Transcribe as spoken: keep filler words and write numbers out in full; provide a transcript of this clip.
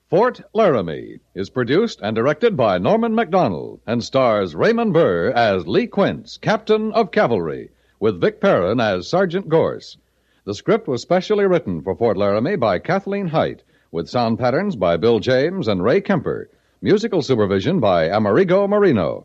Fort Laramie is produced and directed by Norman MacDonald and stars Raymond Burr as Lee Quince, Captain of Cavalry, with Vic Perrin as Sergeant Gorse. The script was specially written for Fort Laramie by Kathleen Height, with sound patterns by Bill James and Ray Kemper. Musical supervision by Amerigo Marino.